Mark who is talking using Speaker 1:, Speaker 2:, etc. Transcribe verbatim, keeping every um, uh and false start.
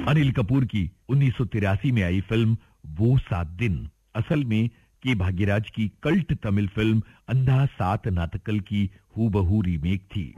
Speaker 1: अनिल कपूर की उन्नीस सौ तिरासी में आई फिल्म वो सात दिन असल में के भाग्यराज की कल्ट तमिल फिल्म अंधा सात नाटकल की हूबहू रीमेक थी।